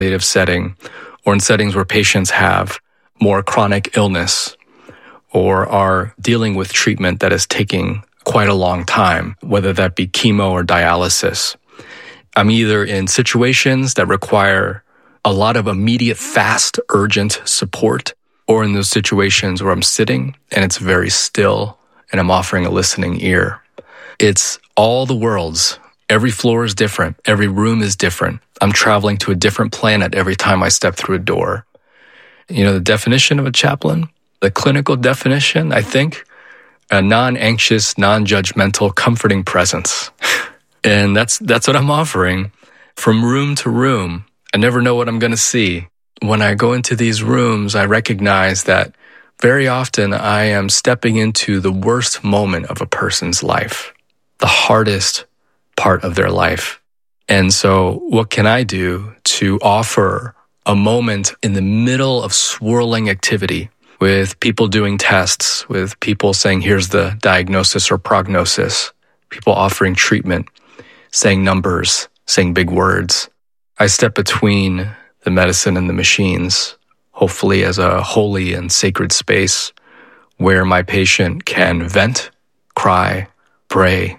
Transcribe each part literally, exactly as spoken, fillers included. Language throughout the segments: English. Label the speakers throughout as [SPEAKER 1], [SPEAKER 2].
[SPEAKER 1] setting, or in settings where patients have more chronic illness or are dealing with treatment that is taking quite a long time, whether that be chemo or dialysis. I'm either in situations that require a lot of immediate, fast, urgent support, or in those situations where I'm sitting and it's very still and I'm offering a listening ear. It's all the worlds. Every floor is different. Every room is different. I'm traveling to a different planet every time I step through a door. You know, the definition of a chaplain, the clinical definition, I think, a non-anxious, non-judgmental, comforting presence. And that's that's what I'm offering from room to room. I never know what I'm going to see. When I go into these rooms, I recognize that very often I am stepping into the worst moment of a person's life, the hardest part of their life. And so what can I do to offer a moment in the middle of swirling activity with people doing tests, with people saying, here's the diagnosis or prognosis, people offering treatment, saying numbers, saying big words. I step between the medicine and the machines, hopefully as a holy and sacred space where my patient can vent, cry, pray,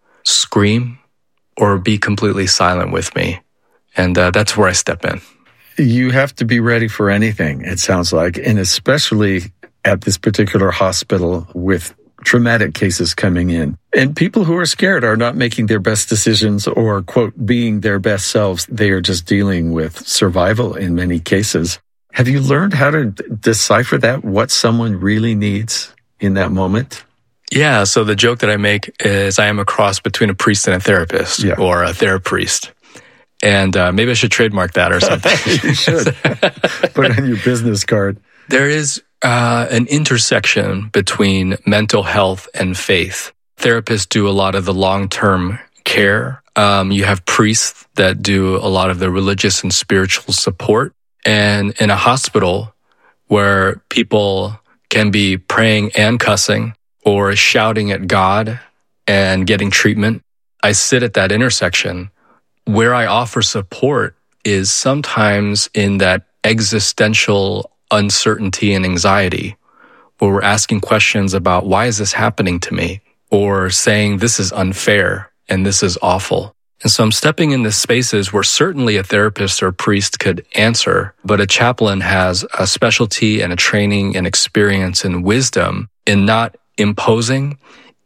[SPEAKER 1] scream, or be completely silent with me. And uh, that's where I step in.
[SPEAKER 2] You have to be ready for anything, it sounds like, and especially at this particular hospital with traumatic cases coming in. And people who are scared are not making their best decisions or, quote, being their best selves. They are just dealing with survival in many cases. Have you learned how to decipher that, what someone really needs in that moment?
[SPEAKER 1] Yeah, so the joke that I make is I am a cross between a priest and a therapist, yeah. or a therapriest. And uh, maybe I should trademark that or something.
[SPEAKER 2] You should. Put it on your business card.
[SPEAKER 1] There is uh, an intersection between mental health and faith. Therapists do a lot of the long-term care. Um, you have priests that do a lot of the religious and spiritual support. And in a hospital where people can be praying and cussing or shouting at God and getting treatment, I sit at that intersection. Where I offer support is sometimes in that existential uncertainty and anxiety, where we're asking questions about why is this happening to me, or saying this is unfair and this is awful. And so I'm stepping into spaces where certainly a therapist or a priest could answer, but a chaplain has a specialty and a training and experience and wisdom in not imposing,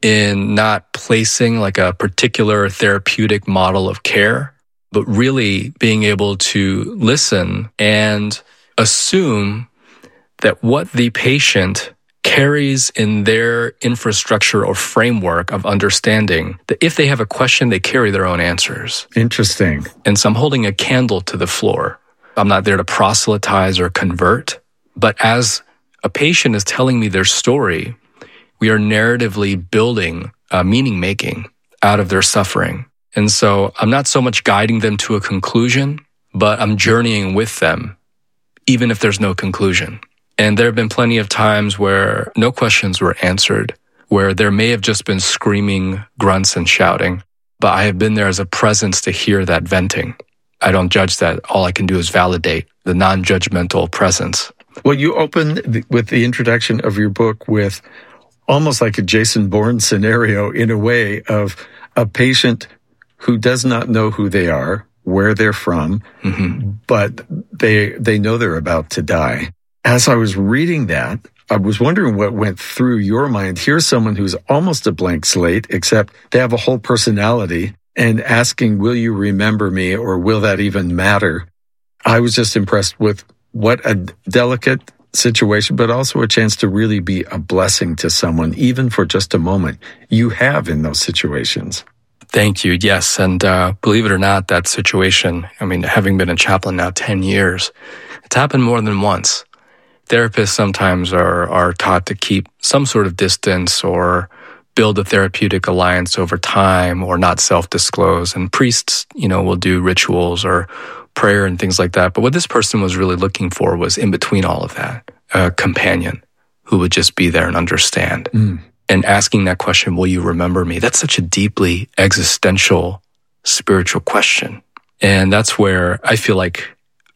[SPEAKER 1] in not placing like a particular therapeutic model of care, but really being able to listen and assume that what the patient carries in their infrastructure or framework of understanding, that if they have a question, they carry their own answers.
[SPEAKER 2] Interesting.
[SPEAKER 1] And so I'm holding a candle to the floor. I'm not there to proselytize or convert, but as a patient is telling me their story, we are narratively building uh, meaning making out of their suffering. And so I'm not so much guiding them to a conclusion, but I'm journeying with them, even if there's no conclusion. And there have been plenty of times where no questions were answered, where there may have just been screaming, grunts, and shouting, but I have been there as a presence to hear that venting. I don't judge that. All I can do is validate the non-judgmental presence.
[SPEAKER 2] Well, you open with the introduction of your book with almost like a Jason Bourne scenario in a way of a patient who does not know who they are, where they're from, mm-hmm. but they they know they're about to die. As I was reading that, I was wondering what went through your mind. Here's someone who's almost a blank slate, except they have a whole personality, and asking, will you remember me, or will that even matter? I was just impressed with what a delicate situation, but also a chance to really be a blessing to someone, even for just a moment, you have in those situations.
[SPEAKER 1] Thank you. Yes. And uh, believe it or not, that situation, I mean, having been a chaplain now ten years, it's happened more than once. Therapists sometimes are, are taught to keep some sort of distance or build a therapeutic alliance over time or not self-disclose. And priests, you know, will do rituals or prayer and things like that. But what this person was really looking for was in between all of that, a companion who would just be there and understand. Mm. And asking that question, will you remember me? That's such a deeply existential, spiritual question. And that's where I feel like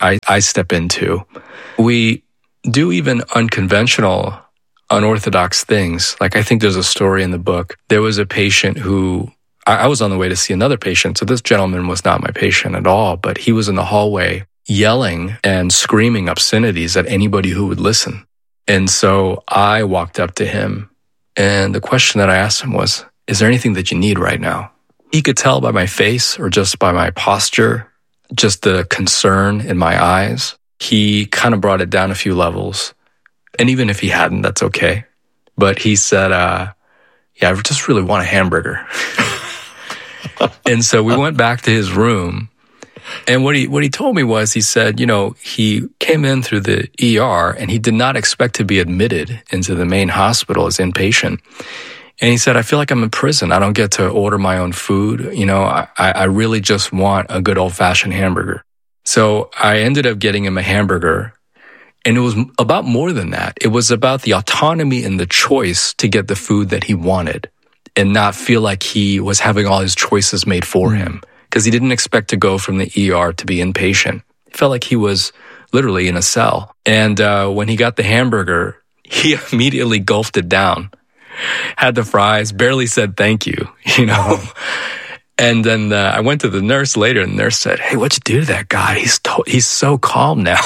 [SPEAKER 1] I, I step into. We do even unconventional, unorthodox things. Like I think there's a story in the book. There was a patient who, I, I was on the way to see another patient. So this gentleman was not my patient at all, but he was in the hallway yelling and screaming obscenities at anybody who would listen. And so I walked up to him, and the question that I asked him was, is there anything that you need right now? He could tell by my face or just by my posture, just the concern in my eyes. He kind of brought it down a few levels. And even if he hadn't, that's okay. But he said, uh, yeah, I just really want a hamburger. And so we went back to his room. And what he what he told me was, he said, you know, he came in through the E R and he did not expect to be admitted into the main hospital as inpatient. And he said, I feel like I'm in prison. I don't get to order my own food. You know, I, I really just want a good old-fashioned hamburger. So I ended up getting him a hamburger. And it was about more than that. It was about the autonomy and the choice to get the food that he wanted and not feel like he was having all his choices made for mm. him. Because he didn't expect to go from the E R to be inpatient. He felt like he was literally in a cell. And uh, when he got the hamburger, he immediately gulped it down, had the fries, barely said thank you, you know. And then uh, I went to the nurse later, and the nurse said, hey, what'd you do to that guy? He's to- he's so calm now.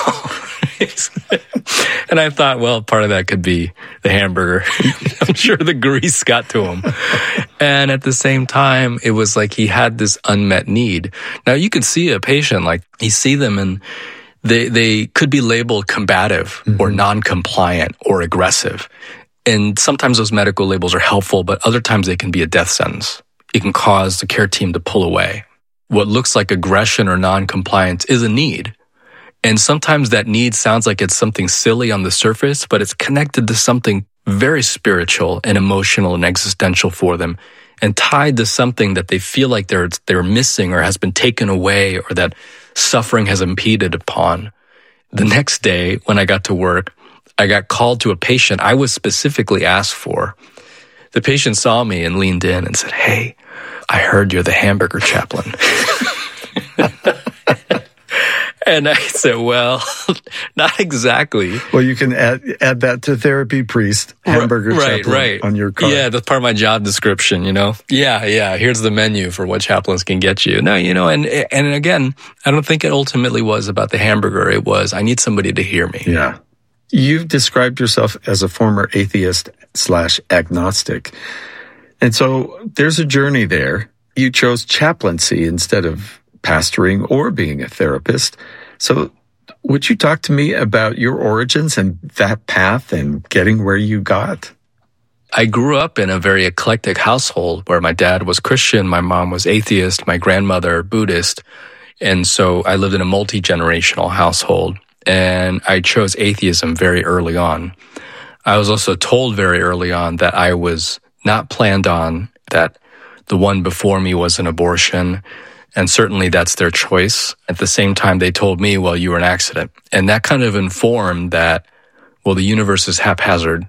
[SPEAKER 1] And I thought, well, part of that could be the hamburger. I'm sure the grease got to him. And at the same time, it was like he had this unmet need. Now, you could see a patient, like you see them and they they could be labeled combative mm-hmm. or non-compliant or aggressive. And sometimes those medical labels are helpful, but other times they can be a death sentence. It can cause the care team to pull away. What looks like aggression or non-compliance is a need. And sometimes that need sounds like it's something silly on the surface, but it's connected to something very spiritual and emotional and existential for them, and tied to something that they feel like they're they're missing or has been taken away, or that suffering has impeded upon. The next day, when I got to work, I got called to a patient I was specifically asked for. The patient saw me and leaned in and said, hey, I heard you're the hamburger chaplain. And I said, well, not exactly.
[SPEAKER 2] Well, you can add add that to therapy priest, hamburger
[SPEAKER 1] right,
[SPEAKER 2] chaplain
[SPEAKER 1] right.
[SPEAKER 2] on your card.
[SPEAKER 1] Yeah, that's part of my job description, you know? Yeah, yeah, here's the menu for what chaplains can get you. No, you know, and and again, I don't think it ultimately was about the hamburger. It was, I need somebody to hear me.
[SPEAKER 2] Yeah. You've described yourself as a former atheist slash agnostic. And so there's a journey there. You chose chaplaincy instead of pastoring or being a therapist. So would you talk to me about your origins and that path and getting where you got?
[SPEAKER 1] I grew up in a very eclectic household where my dad was Christian, my mom was atheist, my grandmother Buddhist. And so I lived in a multi-generational household, and I chose atheism very early on. I was also told very early on that I was not planned on, that the one before me was an abortion. And certainly that's their choice. At the same time, they told me, well, you were an accident. And that kind of informed that, well, the universe is haphazard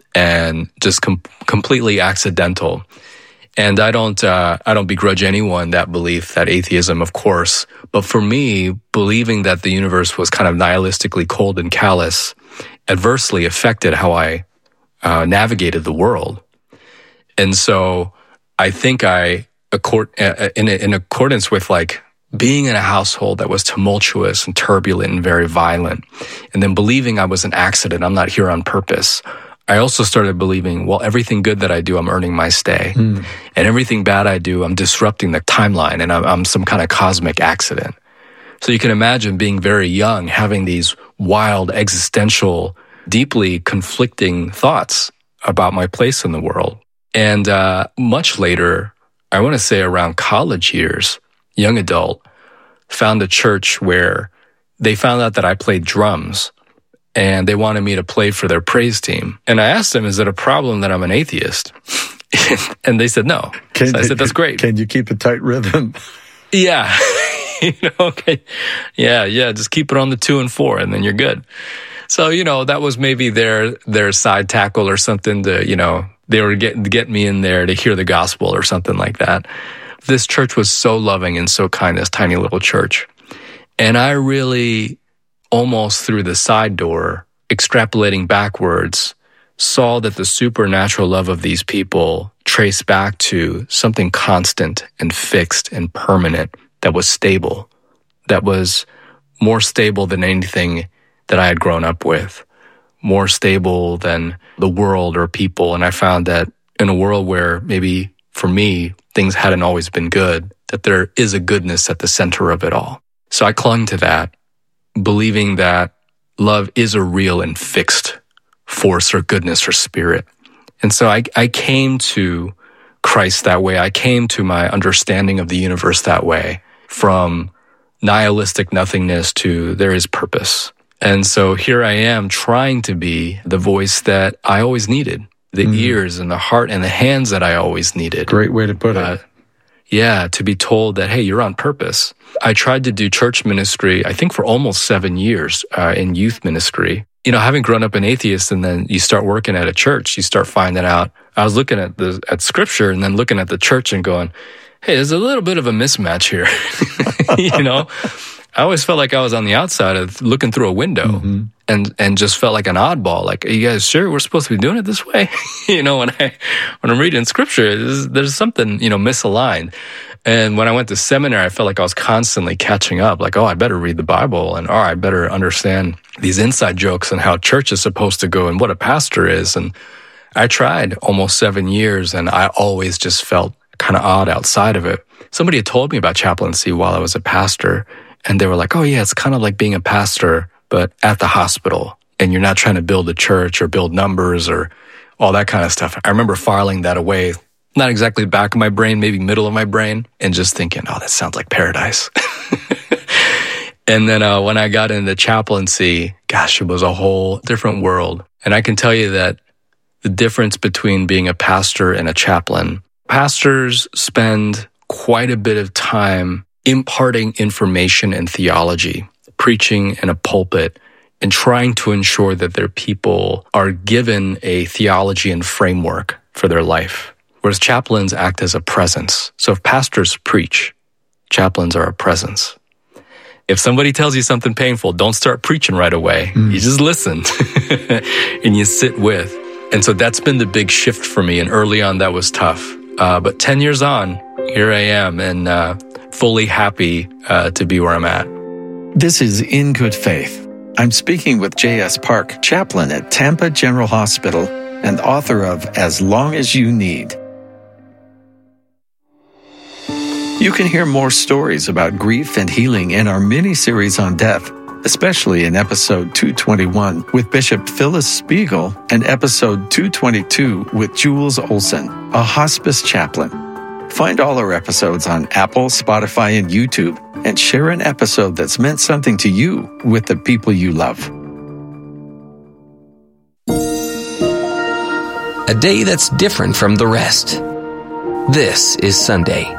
[SPEAKER 1] and just com- completely accidental. And I don't, uh, I don't begrudge anyone that belief, that atheism, of course. But for me, believing that the universe was kind of nihilistically cold and callous adversely affected how I uh, navigated the world. And so I think I, In, in accordance with like being in a household that was tumultuous and turbulent and very violent, and then believing I was an accident, I'm not here on purpose, I also started believing, well, everything good that I do, I'm earning my stay. Mm. And everything bad I do, I'm disrupting the timeline, and I'm, I'm some kind of cosmic accident. So you can imagine being very young, having these wild, existential, deeply conflicting thoughts about my place in the world. And uh, much later, I want to say around college years, young adult, found a church where they found out that I played drums, and they wanted me to play for their praise team. And I asked them, is it a problem that I'm an atheist? And they said no.
[SPEAKER 2] Can,
[SPEAKER 1] so I said, that's great.
[SPEAKER 2] Can you keep a tight rhythm?
[SPEAKER 1] Yeah. you know, okay. Yeah, yeah, just keep it on the two and four, and then you're good. So, you know, that was maybe their their side tackle or something to, you know, they were getting to get me in there to hear the gospel or something like that. This church was so loving and so kind, this tiny little church. And I really almost through the side door, extrapolating backwards, saw that the supernatural love of these people traced back to something constant and fixed and permanent that was stable, that was more stable than anything that I had grown up with, more stable than the world or people. And I found that in a world where maybe for me, things hadn't always been good, that there is a goodness at the center of it all. So I clung to that, believing that love is a real and fixed force or goodness or spirit. And so I, I came to Christ that way. I came to my understanding of the universe that way, from nihilistic nothingness to there is purpose. And so here I am trying to be the voice that I always needed, the mm. ears and the heart and the hands that I always needed.
[SPEAKER 2] Great way to put
[SPEAKER 1] uh,
[SPEAKER 2] it.
[SPEAKER 1] Yeah, to be told that, hey, you're on purpose. I tried to do church ministry, I think for almost seven years uh, in youth ministry. You know, having grown up an atheist and then you start working at a church, you start finding out. I was looking at the at scripture and then looking at the church and going, hey, there's a little bit of a mismatch here. You know, I always felt like I was on the outside of looking through a window mm-hmm. and, and just felt like an oddball. Like, are you guys sure we're supposed to be doing it this way? You know, when I, when I'm reading scripture, there's, there's something, you know, misaligned. And when I went to seminary, I felt like I was constantly catching up. Like, oh, I better read the Bible, and oh, I better understand these inside jokes and how church is supposed to go and what a pastor is. And I tried almost seven years, and I always just felt kind of odd outside of it. Somebody had told me about chaplaincy while I was a pastor, and they were like, oh, yeah, it's kind of like being a pastor, but at the hospital, and you're not trying to build a church or build numbers or all that kind of stuff. I remember filing that away, not exactly the back of my brain, maybe middle of my brain, and just thinking, oh, that sounds like paradise. And then uh, when I got into chaplaincy, gosh, it was a whole different world. And I can tell you that the difference between being a pastor and a chaplain, pastors spend quite a bit of time imparting information and theology, preaching in a pulpit, and trying to ensure that their people are given a theology and framework for their life. Whereas chaplains act as a presence. So if pastors preach, chaplains are a presence. If somebody tells you something painful, don't start preaching right away. Mm. You just listen and you sit with. And so that's been the big shift for me. And early on, that was tough. Uh, but ten years on, here I am and uh, fully happy uh, to be where I'm at.
[SPEAKER 2] This is In Good Faith. I'm speaking with J S Park, chaplain at Tampa General Hospital and author of As Long as You Need. You can hear more stories about grief and healing in our mini-series on death, especially in episode two twenty-one with Bishop Phyllis Spiegel and episode two twenty-two with Jules Olson, a hospice chaplain. Find all our episodes on Apple, Spotify, and YouTube, and share an episode that's meant something to you with the people you love.
[SPEAKER 3] A day that's different from the rest. This is Sunday.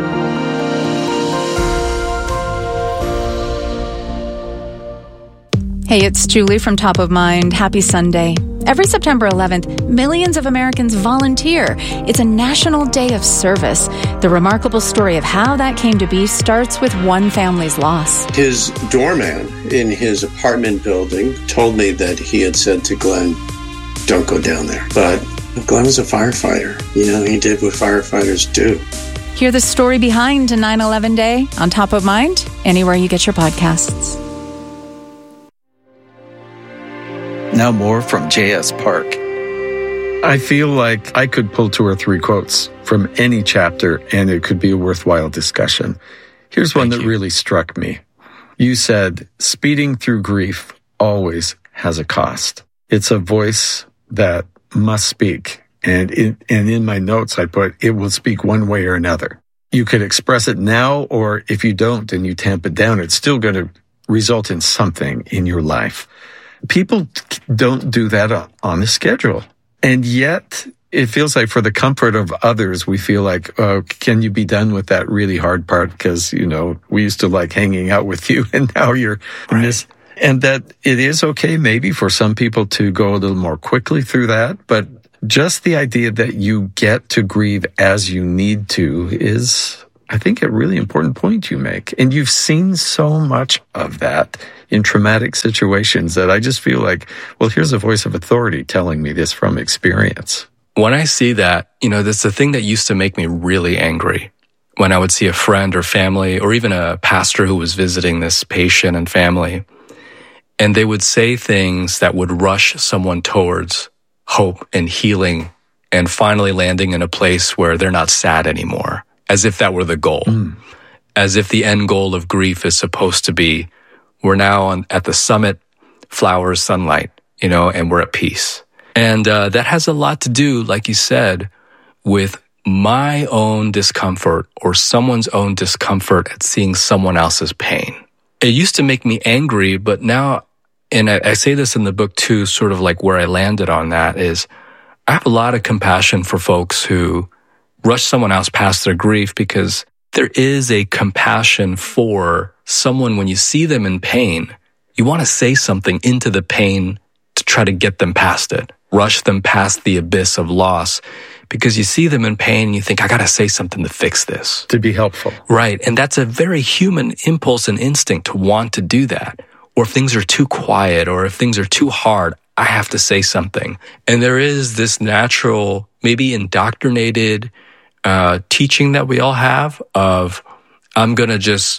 [SPEAKER 4] Hey, it's Julie from Top of Mind. Happy Sunday. Every September eleventh, millions of Americans volunteer. It's a national day of service. The remarkable story of how that came to be starts with one family's loss.
[SPEAKER 5] His doorman in his apartment building told me that he had said to Glenn, don't go down there. But Glenn was a firefighter. You know, he did what firefighters do.
[SPEAKER 4] Hear the story behind nine eleven Day on Top of Mind, anywhere you get your podcasts.
[SPEAKER 2] Now more from J S Park. I feel like I could pull two or three quotes from any chapter and it could be a worthwhile discussion. Here's one
[SPEAKER 1] Thank
[SPEAKER 2] that
[SPEAKER 1] you.
[SPEAKER 2] really struck me. You said, speeding through grief always has a cost. It's a voice that must speak. And in, and in my notes, I put, it will speak one way or another. You could express it now, or if you don't and you tamp it down, it's still going to result in something in your life. People don't do that on a schedule. And yet, it feels like for the comfort of others, we feel like, oh, can you be done with that really hard part? Because, you know, we used to like hanging out with you and now you're in this. And that it is okay maybe for some people to go a little more quickly through that. But just the idea that you get to grieve as you need to is I think, a really important point you make. And you've seen so much of that in traumatic situations that I just feel like, well, here's a voice of authority telling me this from experience.
[SPEAKER 1] When I see that, you know, that's the thing that used to make me really angry. When I would see a friend or family or even a pastor who was visiting this patient and family, and they would say things that would rush someone towards hope and healing and finally landing in a place where they're not sad anymore, as if that were the goal, mm. as if the end goal of grief is supposed to be, we're now on, at the summit, flowers, sunlight, you know, and we're at peace. And uh, that has a lot to do, like you said, with my own discomfort or someone's own discomfort at seeing someone else's pain. It used to make me angry, but now, and I, I say this in the book too, sort of like where I landed on that is, I have a lot of compassion for folks who rush someone else past their grief, because there is a compassion for someone when you see them in pain. You want to say something into the pain to try to get them past it, rush them past the abyss of loss, because you see them in pain and you think, I got to say something to fix this.
[SPEAKER 2] To be helpful.
[SPEAKER 1] Right. And that's a very human impulse and instinct to want to do that. Or if things are too quiet or if things are too hard, I have to say something. And there is this natural, maybe indoctrinated uh, teaching that we all have of, I'm going to just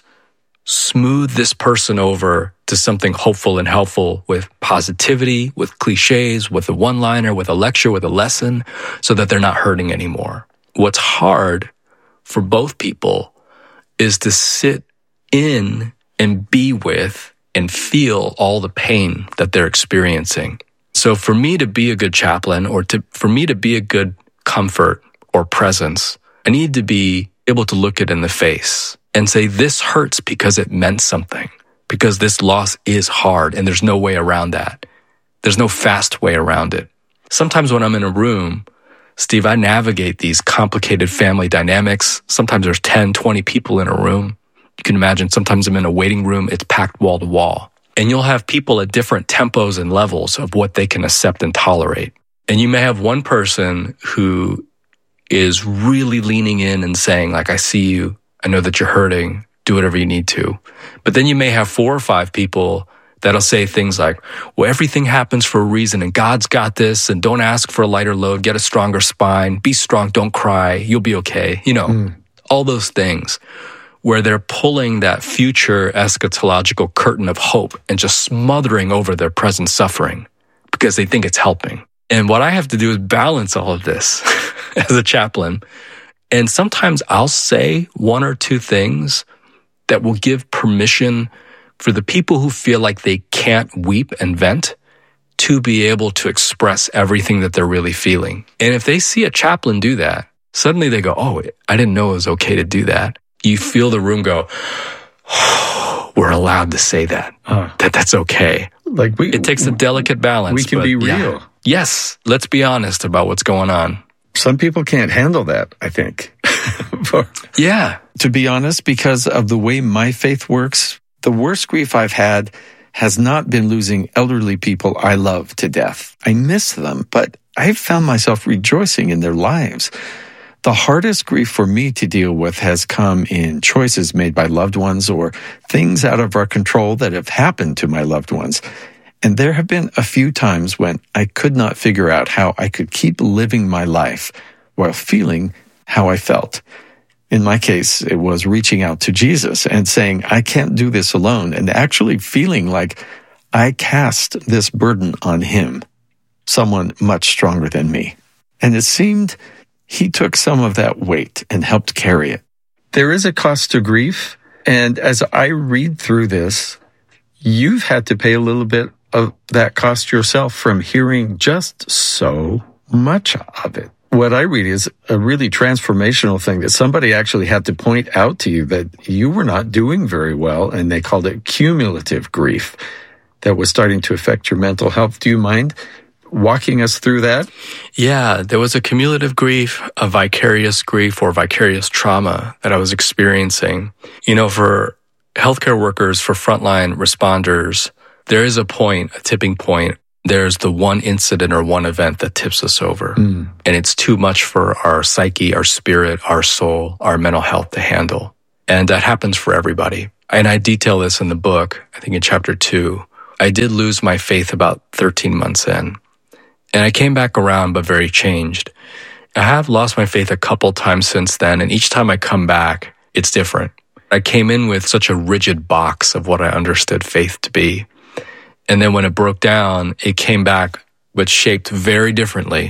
[SPEAKER 1] smooth this person over to something hopeful and helpful with positivity, with cliches, with a one-liner, with a lecture, with a lesson, so that they're not hurting anymore. What's hard for both people is to sit in and be with and feel all the pain that they're experiencing. So for me to be a good chaplain, or to for me to be a good comfort or presence, I need to be able to look it in the face and say, this hurts because it meant something, because this loss is hard and there's no way around that. There's no fast way around it. Sometimes when I'm in a room, Steve, I navigate these complicated family dynamics. Sometimes there's ten, twenty people in a room. You can imagine sometimes I'm in a waiting room, it's packed wall to wall. And you'll have people at different tempos and levels of what they can accept and tolerate. And you may have one person who is really leaning in and saying, like, I see you, I know that you're hurting, do whatever you need to. But then you may have four or five people that'll say things like, well, everything happens for a reason and God's got this, and don't ask for a lighter load, get a stronger spine, be strong, don't cry, you'll be okay. You know, mm. all those things where they're pulling that future eschatological curtain of hope and just smothering over their present suffering because they think it's helping. And what I have to do is balance all of this as a chaplain. And sometimes I'll say one or two things that will give permission for the people who feel like they can't weep and vent to be able to express everything that they're really feeling. And if they see a chaplain do that, suddenly they go, oh, I didn't know it was okay to do that. You feel the room go, oh, we're allowed to say that, uh, that that's okay.
[SPEAKER 2] Like we,
[SPEAKER 1] it takes a delicate balance.
[SPEAKER 2] We can
[SPEAKER 1] but
[SPEAKER 2] be real.
[SPEAKER 1] Yeah. Yes, let's be honest about what's going on.
[SPEAKER 2] Some people can't handle that, I think.
[SPEAKER 1] Yeah.
[SPEAKER 2] To be honest, because of the way my faith works, the worst grief I've had has not been losing elderly people I love to death. I miss them, but I've found myself rejoicing in their lives. The hardest grief for me to deal with has come in choices made by loved ones or things out of our control that have happened to my loved ones. And there have been a few times when I could not figure out how I could keep living my life while feeling how I felt. In my case, it was reaching out to Jesus and saying, I can't do this alone, and actually feeling like I cast this burden on him, someone much stronger than me. And it seemed he took some of that weight and helped carry it. There is a cost to grief, and as I read through this, you've had to pay a little bit of that cost yourself from hearing just so much of it. What I read is a really transformational thing that somebody actually had to point out to you that you were not doing very well, and they called it cumulative grief that was starting to affect your mental health. Do you mind walking us through that?
[SPEAKER 1] Yeah, there was a cumulative grief, a vicarious grief or vicarious trauma that I was experiencing. You know, for healthcare workers, for frontline responders, there is a point, a tipping point, there's the one incident or one event that tips us over.
[SPEAKER 2] Mm.
[SPEAKER 1] And it's too much for our psyche, our spirit, our soul, our mental health to handle. And that happens for everybody. And I detail this in the book, I think in chapter two. I did lose my faith about thirteen months in. And I came back around, but very changed. I have lost my faith a couple times since then, and each time I come back, it's different. I came in with such a rigid box of what I understood faith to be. And then when it broke down, it came back, but shaped very differently.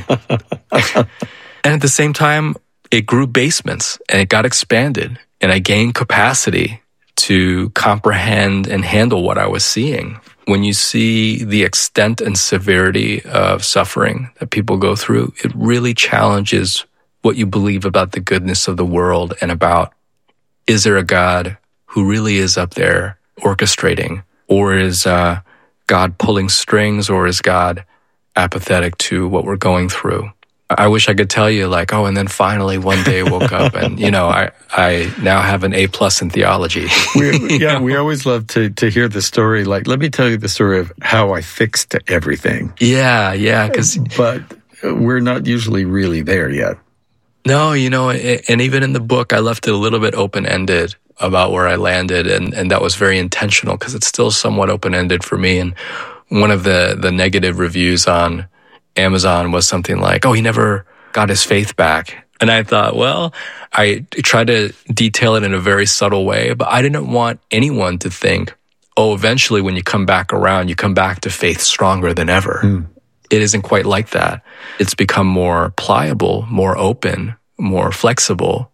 [SPEAKER 1] And at the same time, it grew basements, and it got expanded, and I gained capacity to comprehend and handle what I was seeing. When you see the extent and severity of suffering that people go through, it really challenges what you believe about the goodness of the world and about, is there a God who really is up there orchestrating, or is uh, God pulling strings, or is God apathetic to what we're going through? I wish I could tell you like, oh, and then finally one day I woke up and, you know, I, I now have an A plus in theology.
[SPEAKER 2] we, yeah, we always love to, to hear the story. Like, let me tell you the story of how I fixed everything.
[SPEAKER 1] Yeah, yeah. Cause,
[SPEAKER 2] but we're not usually really there yet.
[SPEAKER 1] No, you know, and even in the book, I left it a little bit open-ended about where I landed. And, and that was very intentional because it's still somewhat open-ended for me. And one of the, the negative reviews on Amazon was something like, oh, he never got his faith back. And I thought, well, I tried to detail it in a very subtle way, but I didn't want anyone to think, oh, eventually when you come back around, you come back to faith stronger than ever. Mm. It isn't quite like that. It's become more pliable, more open, more flexible,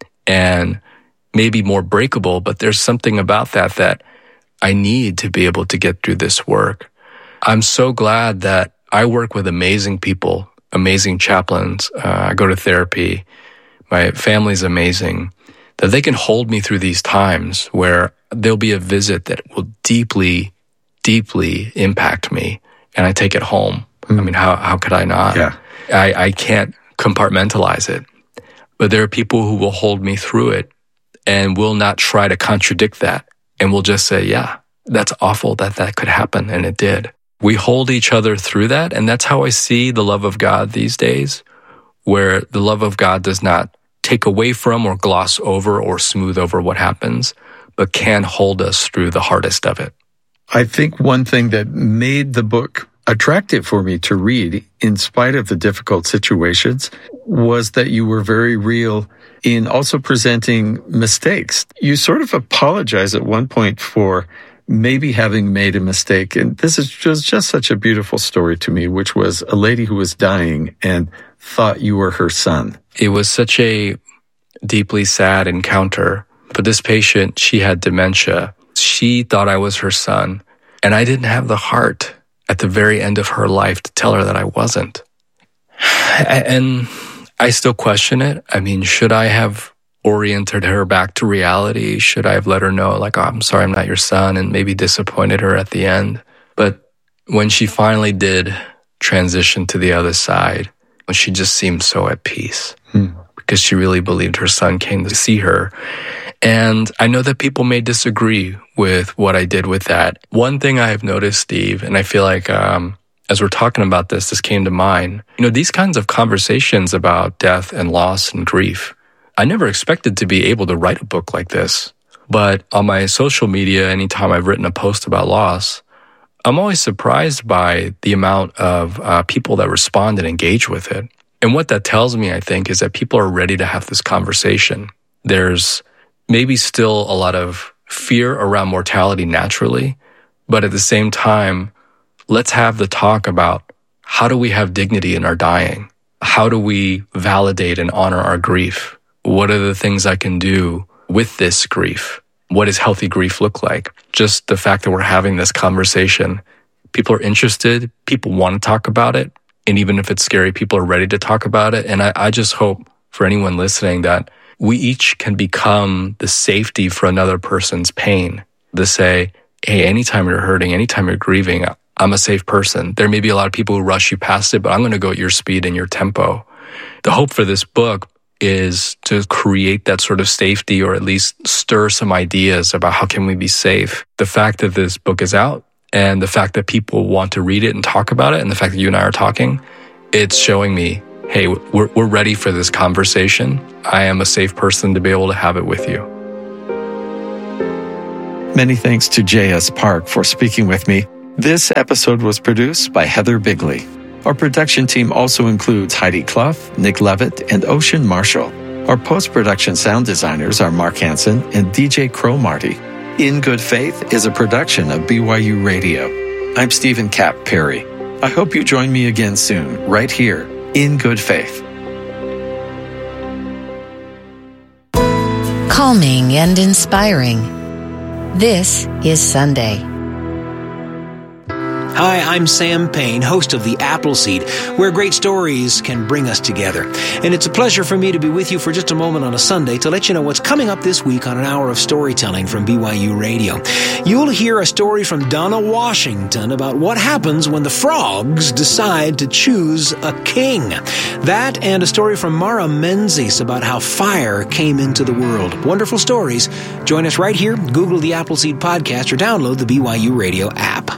[SPEAKER 1] and maybe more breakable. But there's something about that that I need to be able to get through this work. I'm so glad that I work with amazing people, amazing chaplains. Uh, I go to therapy. My family's amazing. That they can hold me through these times where there'll be a visit that will deeply, deeply impact me, and I take it home. Mm. I mean, how how could I not?
[SPEAKER 2] Yeah.
[SPEAKER 1] I, I can't compartmentalize it. But there are people who will hold me through it and will not try to contradict that, and will just say, yeah, that's awful that that could happen, and it did. We hold each other through that, and that's how I see the love of God these days, where the love of God does not take away from or gloss over or smooth over what happens, but can hold us through the hardest of it.
[SPEAKER 2] I think one thing that made the book attractive for me to read, in spite of the difficult situations, was that you were very real in also presenting mistakes. You sort of apologize at one point for maybe having made a mistake. And this is just, just such a beautiful story to me, which was a lady who was dying and thought you were her son.
[SPEAKER 1] It was such a deeply sad encounter. But this patient, she had dementia. She thought I was her son. And I didn't have the heart at the very end of her life to tell her that I wasn't. And I still question it. I mean, should I have oriented her back to reality? Should I have let her know, like, oh, I'm sorry, I'm not your son, and maybe disappointed her at the end? But when she finally did transition to the other side, she just seemed so at peace hmm. because she really believed her son came to see her. And I know that people may disagree with what I did with that. One thing I have noticed, Steve, and I feel like um, as we're talking about this, this came to mind, you know, these kinds of conversations about death and loss and grief, I never expected to be able to write a book like this. But on my social media, anytime I've written a post about loss, I'm always surprised by the amount of uh, people that respond and engage with it. And what that tells me, I think, is that people are ready to have this conversation. There's maybe still a lot of fear around mortality naturally, but at the same time, let's have the talk about how do we have dignity in our dying? How do we validate and honor our grief? What are the things I can do with this grief? What does healthy grief look like? Just the fact that we're having this conversation, people are interested, people want to talk about it, and even if it's scary, people are ready to talk about it. And I, I just hope for anyone listening that we each can become the safety for another person's pain, to say, hey, anytime you're hurting, anytime you're grieving, I'm a safe person. There may be a lot of people who rush you past it, but I'm going to go at your speed and your tempo. The hope for this book is to create that sort of safety, or at least stir some ideas about how can we be safe. The fact that this book is out And the fact that people want to read it and talk about it, and the fact that you and I are talking, it's showing me, hey, we're, we're ready for this conversation. I am a safe person to be able to have it with you.
[SPEAKER 2] Many thanks to J S. Park for speaking with me. This episode was produced by Heather Bigley. Our production team also includes Heidi Clough, Nick Levitt, and Ocean Marshall. Our post-production sound designers are Mark Hansen and D J Crow Marty. In Good Faith is a production of B Y U Radio. I'm Stephen Cap Perry. I hope you join me again soon, right here, in Good Faith.
[SPEAKER 6] Calming and inspiring. This is Sunday.
[SPEAKER 7] Hi, I'm Sam Payne, host of The Appleseed, where great stories can bring us together. And it's a pleasure for me to be with you for just a moment on a Sunday to let you know what's coming up this week on an hour of storytelling from B Y U Radio. You'll hear a story from Donna Washington about what happens when the frogs decide to choose a king. That and a story from Mara Menzies about how fire came into the world. Wonderful stories. Join us right here. Google The Appleseed Podcast or download the B Y U Radio app.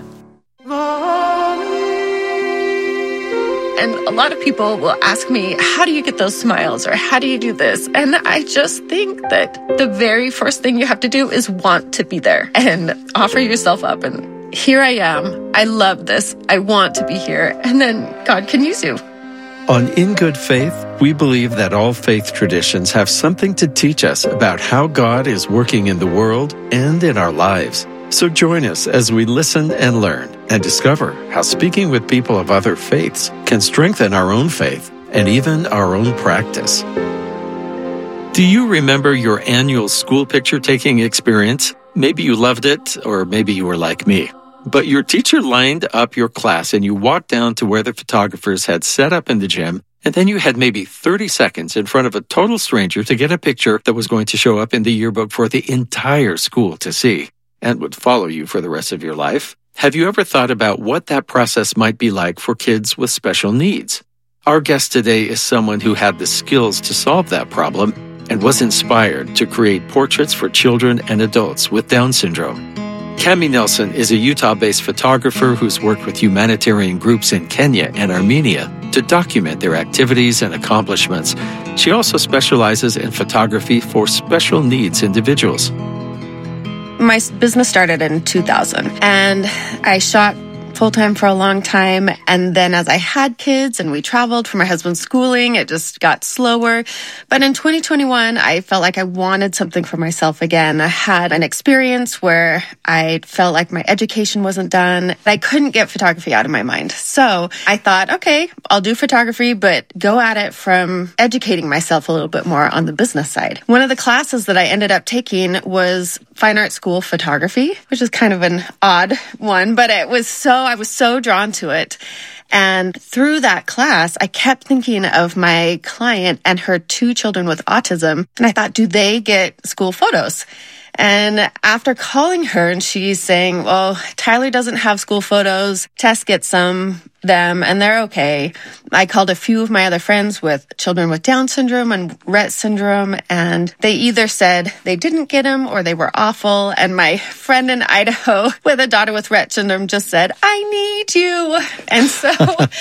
[SPEAKER 8] And a lot of people will ask me, how do you get those smiles? Or how do you do this? And I just think that the very first thing you have to do is want to be there and offer yourself up. And here I am. I love this. I want to be here. And then God can use you.
[SPEAKER 2] On In Good Faith, we believe that all faith traditions have something to teach us about how God is working in the world and in our lives. So join us as we listen and learn and discover how speaking with people of other faiths can strengthen our own faith and even our own practice. Do you remember your annual school picture taking experience? Maybe you loved it, or maybe you were like me. But your teacher lined up your class and you walked down to where the photographers had set up in the gym, and then you had maybe thirty seconds in front of a total stranger to get a picture that was going to show up in the yearbook for the entire school to see, and would follow you for the rest of your life. Have you ever thought about what that process might be like for kids with special needs? Our guest today is someone who had the skills to solve that problem and was inspired to create portraits for children and adults with Down syndrome. Cami Nelson is a Utah-based photographer who's worked with humanitarian groups in Kenya and Armenia to document their activities and accomplishments. She also specializes in photography for special needs individuals.
[SPEAKER 8] My business started in two thousand, and I shot full-time for a long time. And then as I had kids and we traveled for my husband's schooling, it just got slower. But in twenty twenty-one, I felt like I wanted something for myself again. I had an experience where I felt like my education wasn't done. I couldn't get photography out of my mind. So I thought, okay, I'll do photography, but go at it from educating myself a little bit more on the business side. One of the classes that I ended up taking was Fine Art School Photography, which is kind of an odd one, but it was so, I was so drawn to it. And through that class, I kept thinking of my client and her two children with autism. And I thought, do they get school photos? And after calling her and she's saying, well, Tyler doesn't have school photos, Tess gets some, them, and they're okay. I called a few of my other friends with children with Down syndrome and Rett syndrome, and they either said they didn't get them or they were awful. And my friend in Idaho with a daughter with Rett syndrome just said, I need you. And so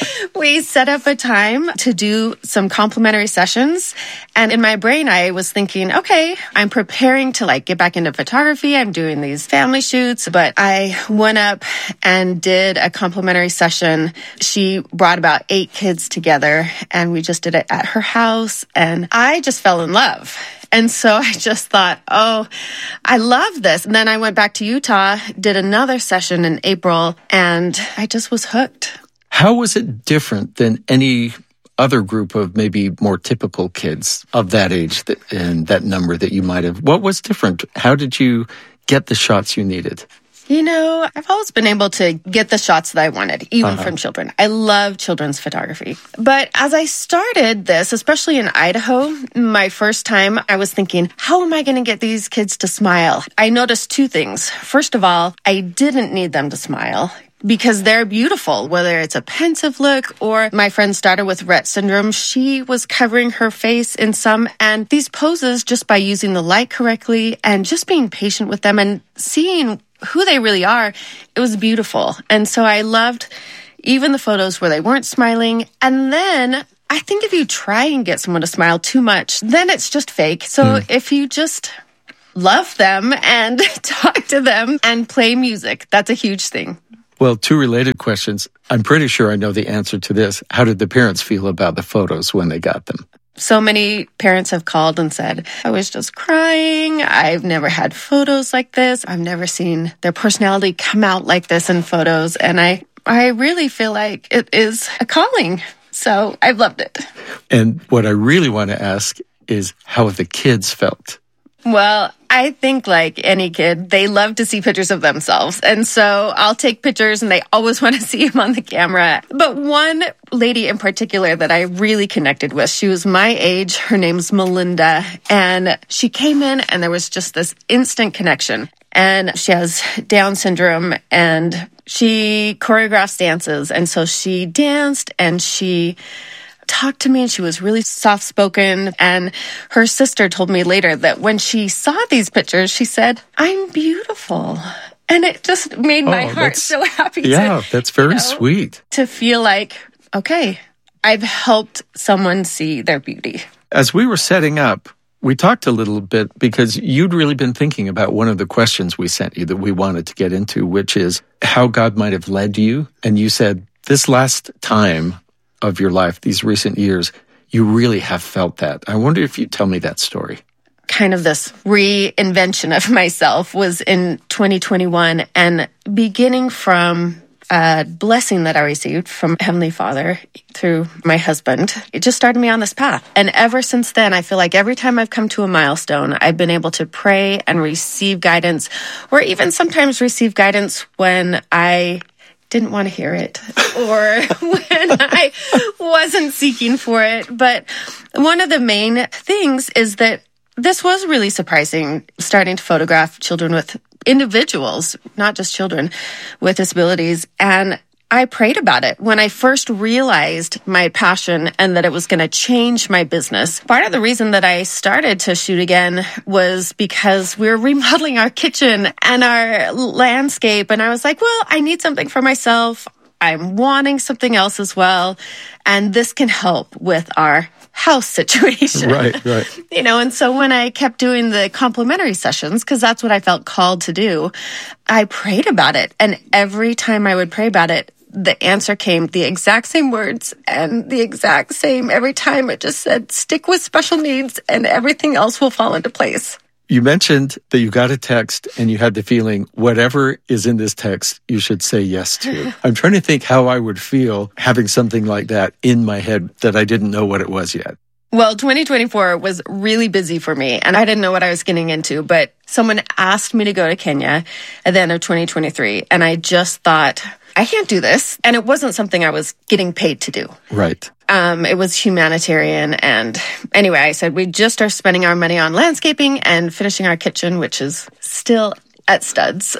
[SPEAKER 8] we set up a time to do some complimentary sessions. And in my brain, I was thinking, okay, I'm preparing to like get back into photography. I'm doing these family shoots, but I went up and did a complimentary session. She brought about eight kids together and we just did it at her house, and I just fell in love. And so I just thought, oh, I love this. And then I went back to Utah, did another session in April, and I just was hooked.
[SPEAKER 2] How was it different than any other group of maybe more typical kids of that age that, and that number that you might have? What was different? How did you get the shots you needed?
[SPEAKER 8] You know, I've always been able to get the shots that I wanted, even
[SPEAKER 2] uh-huh.
[SPEAKER 8] from children. I love children's photography. But as I started this, especially in Idaho, my first time, I was thinking, how am I going to get these kids to smile? I noticed two things. First of all, I didn't need them to smile, because they're beautiful, whether it's a pensive look or my friend's daughter with Rett syndrome, she was covering her face in some, and these poses, just by using the light correctly and just being patient with them and seeing who they really are, it was beautiful. And so I loved even the photos where they weren't smiling. And then I think if you try and get someone to smile too much, then it's just fake. So mm. if you just love them and talk to them and play music, that's a huge thing.
[SPEAKER 2] Well, two related questions. I'm pretty sure I know the answer to this. How did the parents feel about the photos when they got them?
[SPEAKER 8] So many parents have called and said, I was just crying. I've never had photos like this. I've never seen their personality come out like this in photos. And I, I really feel like it is a calling. So I've loved it.
[SPEAKER 2] And what I really want to ask is how the kids felt.
[SPEAKER 8] Well, I think like any kid, they love to see pictures of themselves. And so I'll take pictures and they always want to see them on the camera. But one lady in particular that I really connected with, she was my age. Her name's Melinda. And she came in and there was just this instant connection. And she has Down syndrome and she choreographs dances. And so she danced and she talked to me and she was really soft-spoken. And her sister told me later that when she saw these pictures, she said, I'm beautiful. And it just made my oh, heart so happy.
[SPEAKER 2] Yeah,
[SPEAKER 8] to,
[SPEAKER 2] that's very
[SPEAKER 8] you know,
[SPEAKER 2] sweet.
[SPEAKER 8] To feel like, okay, I've helped someone see their beauty.
[SPEAKER 2] As we were setting up, we talked a little bit because you'd really been thinking about one of the questions we sent you that we wanted to get into, which is how God might have led you. And you said this last time of your life, these recent years, you really have felt that. I wonder if you'd tell me that story.
[SPEAKER 8] Kind of this reinvention of myself was in twenty twenty-one, and beginning from a blessing that I received from Heavenly Father through my husband, it just started me on this path. And ever since then, I feel like every time I've come to a milestone, I've been able to pray and receive guidance, or even sometimes receive guidance when I didn't want to hear it or when I wasn't seeking for it. But one of the main things is that this was really surprising, starting to photograph children with individuals, not just children with disabilities. And I prayed about it when I first realized my passion and that it was going to change my business. Part of the reason that I started to shoot again was because we were remodeling our kitchen and our landscape. And I was like, well, I need something for myself. I'm wanting something else as well. And this can help with our house situation.
[SPEAKER 2] Right, right.
[SPEAKER 8] You know, and so when I kept doing the complimentary sessions, because that's what I felt called to do, I prayed about it. And every time I would pray about it, the answer came, the exact same words and the exact same every time. It just said, stick with special needs and everything else will fall into place.
[SPEAKER 2] You mentioned that you got a text and you had the feeling, whatever is in this text, you should say yes to. I'm trying to think how I would feel having something like that in my head that I didn't know what it was yet.
[SPEAKER 8] Well, twenty twenty-four was really busy for me and I didn't know what I was getting into, but someone asked me to go to Kenya at the end of twenty twenty-three. And I just thought, I can't do this. And it wasn't something I was getting paid to do.
[SPEAKER 2] Right.
[SPEAKER 8] Um, it was humanitarian. And anyway, I said, we just are spending our money on landscaping and finishing our kitchen, which is still at studs.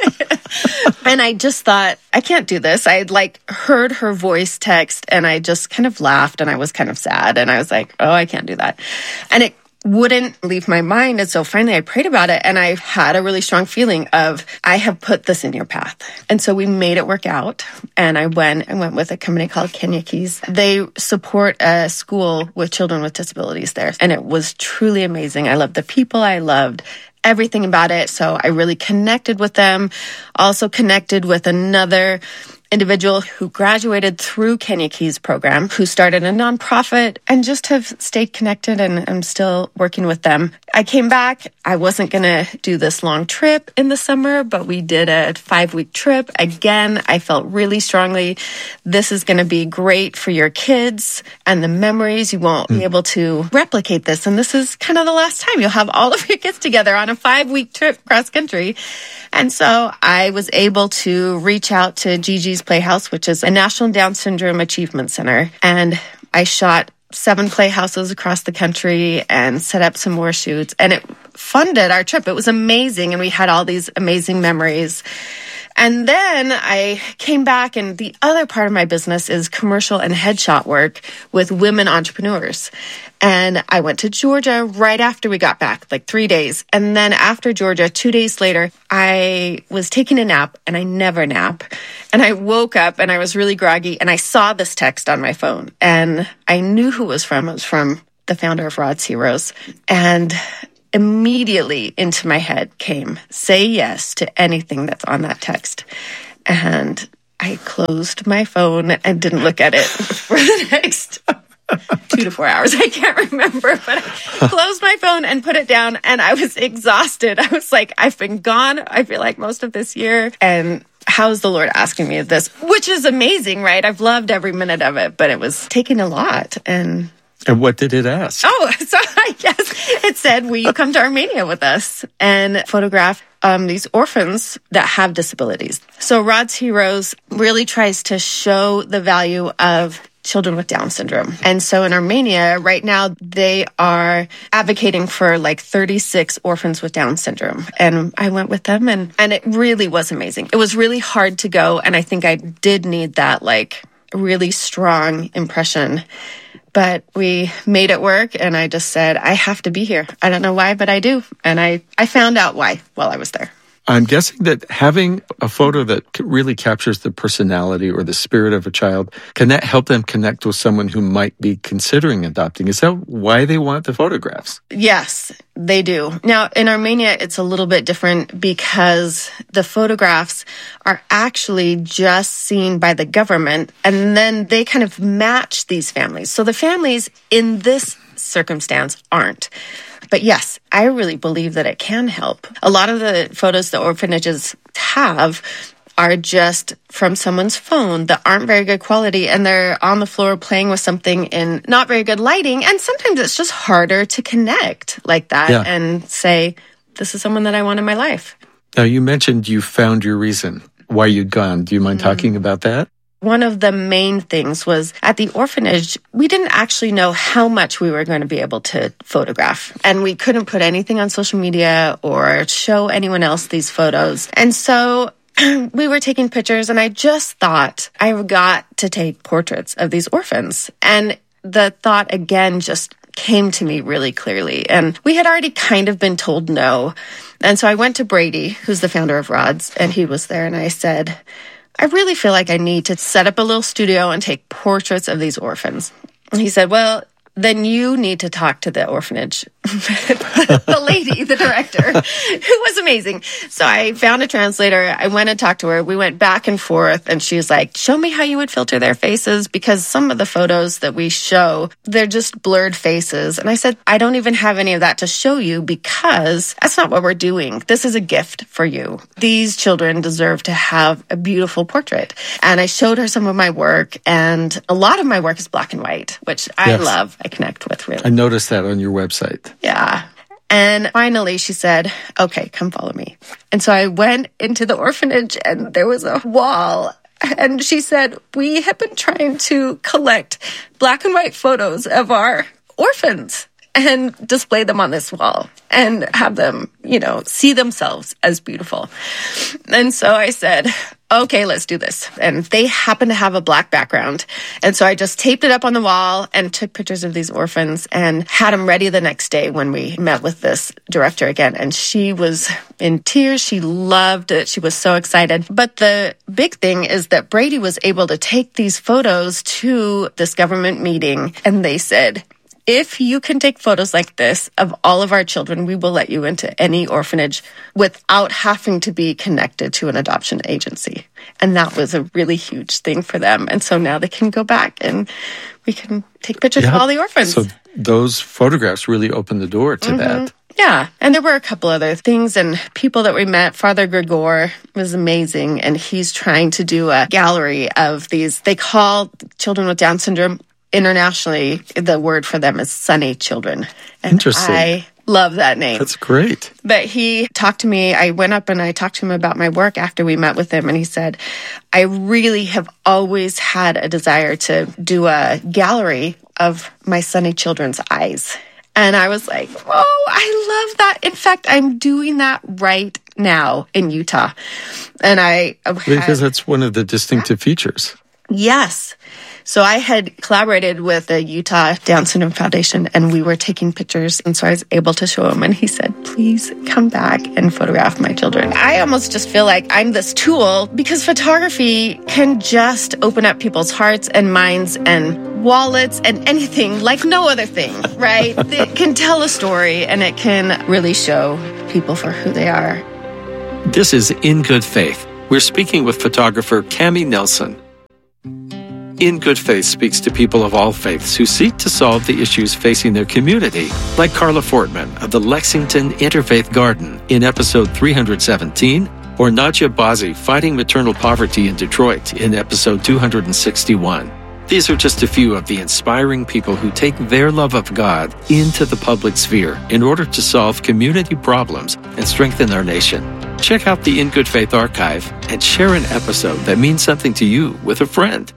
[SPEAKER 8] And I just thought, I can't do this. I had like heard her voice text and I just kind of laughed and I was kind of sad. And I was like, oh, I can't do that. And it wouldn't leave my mind. And so finally I prayed about it and I had a really strong feeling of, I have put this in your path. And so we made it work out. And I went and went with a company called Kenya Keys. They support a school with children with disabilities there. And it was truly amazing. I loved the people. I loved everything about it. So I really connected with them. Also connected with another individual who graduated through Kenya Keys program, who started a nonprofit, and just have stayed connected, and I'm still working with them. I came back. I wasn't going to do this long trip in the summer, but we did a five-week trip. Again, I felt really strongly this is going to be great for your kids and the memories. You won't mm. be able to replicate this, and this is kind of the last time you'll have all of your kids together on a five-week trip cross country. And so I was able to reach out to Gigi's Playhouse, which is a National Down Syndrome Achievement Center. And I shot seven playhouses across the country and set up some more shoots. And it funded our trip. It was amazing. And we had all these amazing memories. And then I came back, and the other part of my business is commercial and headshot work with women entrepreneurs. And I went to Georgia right after we got back, like three days. And then after Georgia, two days later, I was taking a nap, and I never nap. And I woke up and I was really groggy, and I saw this text on my phone, and I knew who it was from. It was from the founder of Rod's Heroes. And immediately into my head came, say yes to anything that's on that text. And I closed my phone and didn't look at it for the next two to four hours. I can't remember, but I closed my phone and put it down, and I was exhausted. I was like, I've been gone, I feel like, most of this year. And how's the Lord asking me this? Which is amazing, right? I've loved every minute of it, but it was taking a lot. And
[SPEAKER 2] And what did it ask?
[SPEAKER 8] Oh, so I guess it said, will you come to Armenia with us and photograph um, these orphans that have disabilities? So Rod's Heroes really tries to show the value of children with Down syndrome. And so in Armenia, right now, they are advocating for like thirty-six orphans with Down syndrome. And I went with them, and, and it really was amazing. It was really hard to go, and I think I did need that like really strong impression. But we made it work, and I just said, I have to be here. I don't know why, but I do. And I, I found out why while I was there.
[SPEAKER 2] I'm guessing that having a photo that really captures the personality or the spirit of a child, can that help them connect with someone who might be considering adopting? Is that why they want the photographs?
[SPEAKER 8] Yes, they do. Now, in Armenia, it's a little bit different because the photographs are actually just seen by the government, and then they kind of match these families. So the families in this circumstance aren't. But yes, I really believe that it can help. A lot of the photos the orphanages have are just from someone's phone that aren't very good quality, and they're on the floor playing with something in not very good lighting. And sometimes it's just harder to connect like that yeah. and say, this is someone that I want in my life.
[SPEAKER 2] Now, you mentioned you found your reason why you'd gone. Do you mind mm-hmm. talking about that?
[SPEAKER 8] One of the main things was at the orphanage, we didn't actually know how much we were going to be able to photograph. And we couldn't put anything on social media or show anyone else these photos. And so we were taking pictures, and I just thought I've got to take portraits of these orphans. And the thought again just came to me really clearly. And we had already kind of been told no. And so I went to Brady, who's the founder of Rod's, and he was there. And I said, I really feel like I need to set up a little studio and take portraits of these orphans. And he said, well, then you need to talk to the orphanage, the lady, the director, who was amazing. So I found a translator. I went and talked to her. We went back and forth, and she's like, show me how you would filter their faces, because some of the photos that we show, they're just blurred faces. And I said, I don't even have any of that to show you, because that's not what we're doing. This is a gift for you. These children deserve to have a beautiful portrait. And I showed her some of my work, and a lot of my work is black and white, which I yes. love. I connect with, really.
[SPEAKER 2] I noticed that on your website.
[SPEAKER 8] Yeah. And finally she said, okay, come follow me. And so I went into the orphanage, and there was a wall. And she said, we have been trying to collect black and white photos of our orphans and display them on this wall and have them, you know, see themselves as beautiful. And so I said, okay, let's do this. And they happen to have a black background. And so I just taped it up on the wall and took pictures of these orphans and had them ready the next day when we met with this director again. And she was in tears. She loved it. She was so excited. But the big thing is that Brady was able to take these photos to this government meeting, and they said, if you can take photos like this of all of our children, we will let you into any orphanage without having to be connected to an adoption agency. And that was a really huge thing for them. And so now they can go back and we can take pictures yeah. of all the orphans.
[SPEAKER 2] So those photographs really opened the door to mm-hmm. that.
[SPEAKER 8] Yeah. And there were a couple other things and people that we met. Father Gregor was amazing. And he's trying to do a gallery of these. They call children with Down syndrome internationally, the word for them is sunny children. And
[SPEAKER 2] interesting.
[SPEAKER 8] I love that name.
[SPEAKER 2] That's great.
[SPEAKER 8] But he talked to me. I went up and I talked to him about my work after we met with him. And he said, I really have always had a desire to do a gallery of my sunny children's eyes. And I was like, oh, I love that. In fact, I'm doing that right now in Utah. And I... Had,
[SPEAKER 2] because that's one of the distinctive features.
[SPEAKER 8] Yes. So I had collaborated with the Utah Down Syndrome Foundation, and we were taking pictures. And so I was able to show him, and he said, please come back and photograph my children. I almost just feel like I'm this tool because photography can just open up people's hearts and minds and wallets and anything like no other thing, right? It can tell a story, and it can really show people for who they are.
[SPEAKER 2] This is In Good Faith. We're speaking with photographer Cami Nelson. In Good Faith speaks to people of all faiths who seek to solve the issues facing their community, like Carla Fortman of the Lexington Interfaith Garden in episode three hundred seventeen, or Nadia Bazzi fighting maternal poverty in Detroit in episode two hundred sixty-one. These are just a few of the inspiring people who take their love of God into the public sphere in order to solve community problems and strengthen our nation. Check out the In Good Faith archive and share an episode that means something to you with a friend.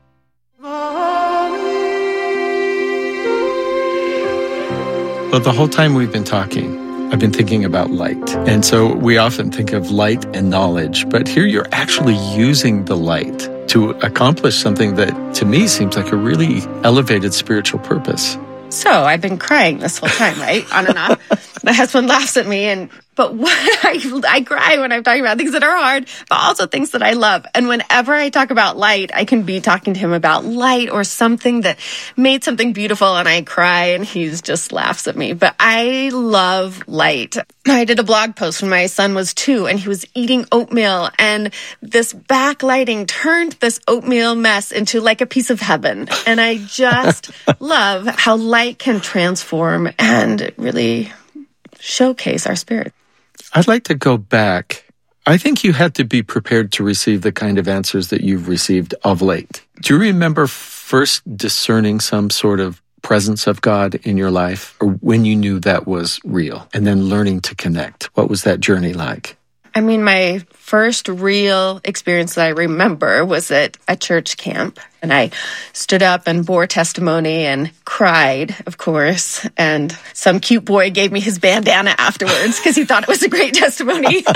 [SPEAKER 2] Well, the whole time we've been talking, I've been thinking about light. And so we often think of light and knowledge, but here you're actually using the light to accomplish something that to me seems like a really elevated spiritual purpose.
[SPEAKER 8] So I've been crying this whole time, right? On and off. My husband laughs at me, and but what I, I cry when I'm talking about things that are hard, but also things that I love. And whenever I talk about light, I can be talking to him about light or something that made something beautiful, and I cry, and he just laughs at me. But I love light. I did a blog post when my son was two, and he was eating oatmeal, and this backlighting turned this oatmeal mess into like a piece of heaven. And I just love how light can transform and really showcase our spirit.
[SPEAKER 2] I'd like to go back. I think you had to be prepared to receive the kind of answers that you've received of late. Do you remember first discerning some sort of presence of God in your life, or when you knew that was real, and then learning to connect? What was that journey like?
[SPEAKER 8] I mean, my first real experience that I remember was at a church camp. And I stood up and bore testimony and cried, of course. And some cute boy gave me his bandana afterwards because he thought it was a great testimony. But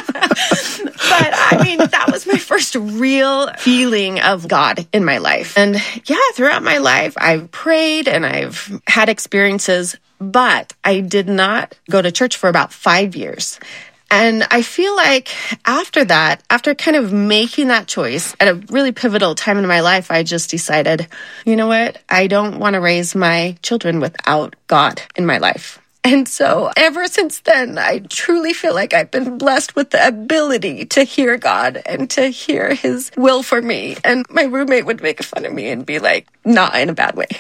[SPEAKER 8] I mean, that was my first real feeling of God in my life. And yeah, throughout my life, I've prayed and I've had experiences, but I did not go to church for about five years. And I feel like after that, after kind of making that choice at a really pivotal time in my life, I just decided, you know what? I don't want to raise my children without God in my life. And so ever since then, I truly feel like I've been blessed with the ability to hear God and to hear his will for me. And my roommate would make fun of me and be like, not in a bad way.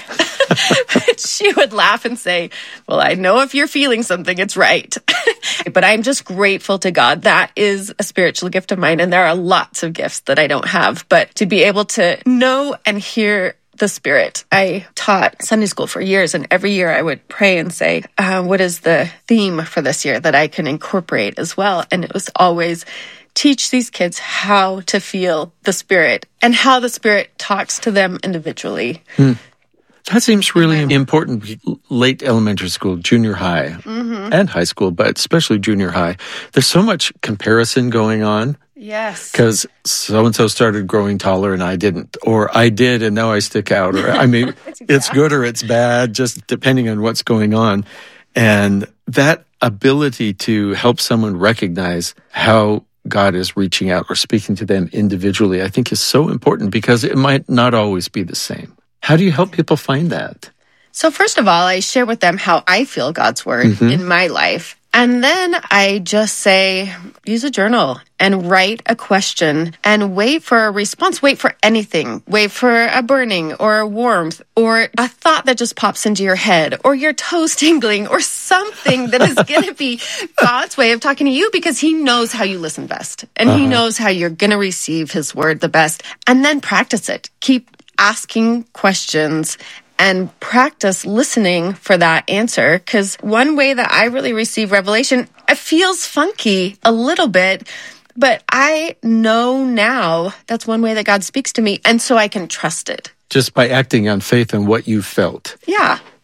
[SPEAKER 8] But she would laugh and say, well, I know if you're feeling something, it's right. But I'm just grateful to God. That is a spiritual gift of mine. And there are lots of gifts that I don't have. But to be able to know and hear the Spirit. I taught Sunday school for years, and every year I would pray and say, uh, what is the theme for this year that I can incorporate as well? And it was always teach these kids how to feel the Spirit and how the Spirit talks to them individually.
[SPEAKER 2] Hmm. That seems really important. Late elementary school, junior high, mm-hmm. and high school, but especially junior high. There's so much comparison going on.
[SPEAKER 8] Yes.
[SPEAKER 2] Because so-and-so started growing taller and I didn't. Or I did and now I stick out. Or I mean, exactly. It's good or it's bad, just depending on what's going on. And that ability to help someone recognize how God is reaching out or speaking to them individually, I think is so important because it might not always be the same. How do you help people find that?
[SPEAKER 8] So first of all, I share with them how I feel God's word mm-hmm. in my life. And then I just say, use a journal and write a question and wait for a response. Wait for anything. Wait for a burning or a warmth or a thought that just pops into your head or your toes tingling or something that is going to be God's way of talking to you because he knows how you listen best. And uh-huh. he knows how you're going to receive his word the best. And then practice it. Keep asking questions and practice listening for that answer. Because one way that I really receive revelation, it feels funky a little bit, but I know now that's one way that God speaks to me, and so I can trust it.
[SPEAKER 2] Just by acting on faith and what you felt.
[SPEAKER 8] Yeah.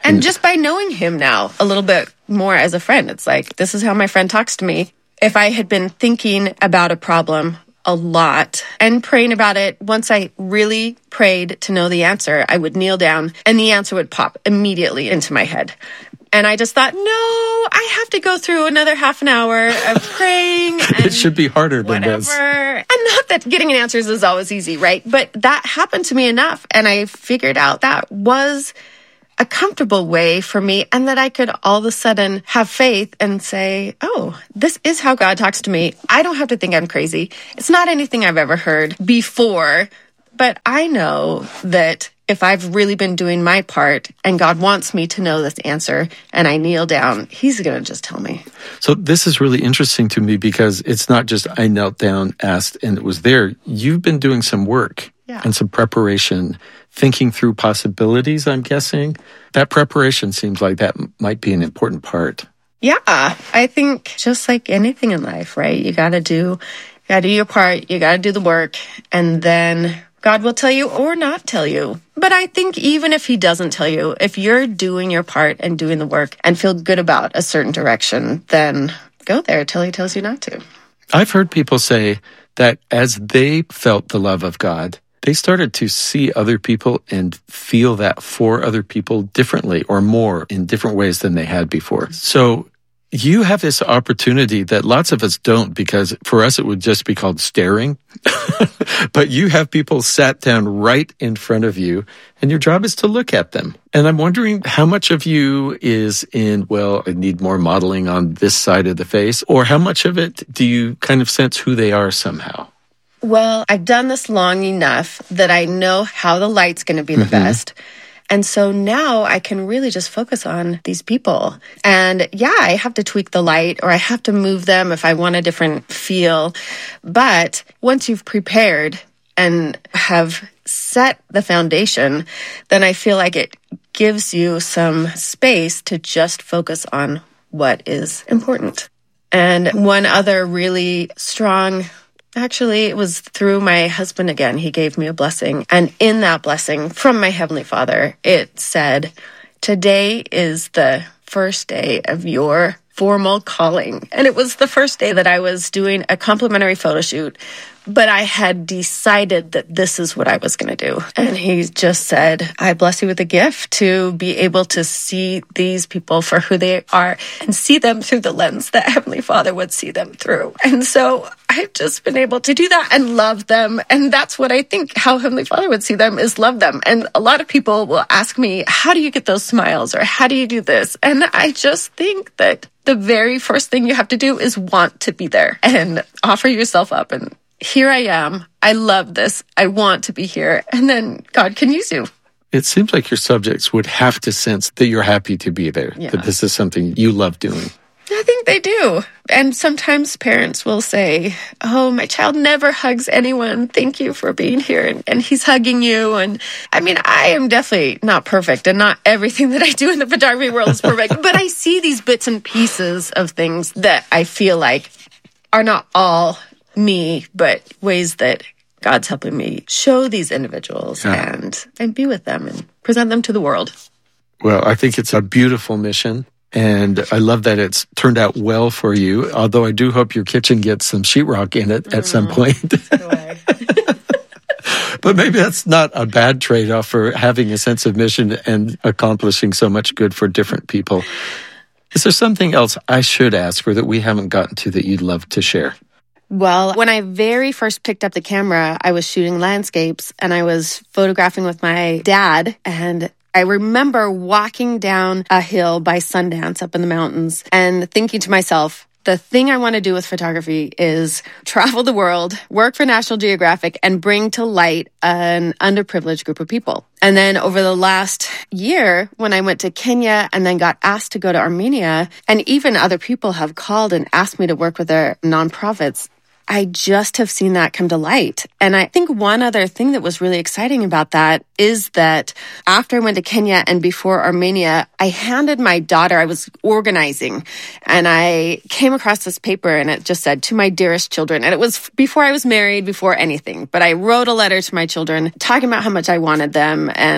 [SPEAKER 8] And just by knowing him now a little bit more as a friend, it's like, this is how my friend talks to me. If I had been thinking about a problem a lot and praying about it, once I really prayed to know the answer, I would kneel down and the answer would pop immediately into my head. And I just thought, no, I have to go through another half an hour of praying. And
[SPEAKER 2] it should be harder than
[SPEAKER 8] whatever.
[SPEAKER 2] this.
[SPEAKER 8] And not that getting answers is always easy, right? But that happened to me enough. And I figured out that was a comfortable way for me, and that I could all of a sudden have faith and say, oh, this is how God talks to me. I don't have to think I'm crazy. It's not anything I've ever heard before, but I know that if I've really been doing my part and God wants me to know this answer and I kneel down, he's going to just tell me.
[SPEAKER 2] So this is really interesting to me because it's not just I knelt down, asked, and it was there. You've been doing some work
[SPEAKER 8] yeah.
[SPEAKER 2] and some preparation, thinking through possibilities, I'm guessing. That preparation seems like that might be an important part.
[SPEAKER 8] Yeah, I think just like anything in life, right? You got to do, you got to do your part, you got to do the work, and then God will tell you or not tell you. But I think even if he doesn't tell you, if you're doing your part and doing the work and feel good about a certain direction, then go there till he tells you not to.
[SPEAKER 2] I've heard people say that as they felt the love of God, they started to see other people and feel that for other people differently or more in different ways than they had before. So you have this opportunity that lots of us don't, because for us it would just be called staring. But you have people sat down right in front of you, and your job is to look at them. And I'm wondering how much of you is in, well, I need more modeling on this side of the face, or how much of it do you kind of sense who they are somehow?
[SPEAKER 8] Well, I've done this long enough that I know how the light's going to be the mm-hmm. best. And so now I can really just focus on these people. And yeah, I have to tweak the light, or I have to move them if I want a different feel. But once you've prepared and have set the foundation, then I feel like it gives you some space to just focus on what is important. And one other really strong Actually, it was through my husband again. He gave me a blessing. And in that blessing from my Heavenly Father, it said, today is the first day of your formal calling. And it was the first day that I was doing a complimentary photo shoot, but I had decided that this is what I was going to do. And he just said, I bless you with a gift to be able to see these people for who they are and see them through the lens that Heavenly Father would see them through. And so I've just been able to do that and love them. And that's what I think how Heavenly Father would see them, is love them. And a lot of people will ask me, how do you get those smiles? Or how do you do this? And I just think that the very first thing you have to do is want to be there and offer yourself up. And here I am. I love this. I want to be here. And then God can use you.
[SPEAKER 2] It seems like your subjects would have to sense that you're happy to be there, yeah. that this is something you love doing.
[SPEAKER 8] I think they do. And sometimes parents will say, oh, my child never hugs anyone. Thank you for being here. And, and he's hugging you. And I mean, I am definitely not perfect, and not everything that I do in the photography world is perfect. But I see these bits and pieces of things that I feel like are not all me, but ways that God's helping me show these individuals yeah. and, and be with them and present them to the world.
[SPEAKER 2] Well, I think it's a beautiful mission. And I love that it's turned out well for you, although I do hope your kitchen gets some sheetrock in it at mm, some point. But maybe that's not a bad trade-off for having a sense of mission and accomplishing so much good for different people. Is there something else I should ask, or that we haven't gotten to, that you'd love to share?
[SPEAKER 8] Well, when I very first picked up the camera, I was shooting landscapes, and I was photographing with my dad, and I remember walking down a hill by Sundance up in the mountains and thinking to myself, the thing I want to do with photography is travel the world, work for National Geographic, and bring to light an underprivileged group of people. And then over the last year, when I went to Kenya and then got asked to go to Armenia, and even other people have called and asked me to work with their nonprofits, I just have seen that come to light. And I think one other thing that was really exciting about that is that after I went to Kenya and before Armenia, I handed my daughter, I was organizing, and I came across this paper, and it just said, to my dearest children. And it was before I was married, before anything. But I wrote a letter to my children talking about how much I wanted them. And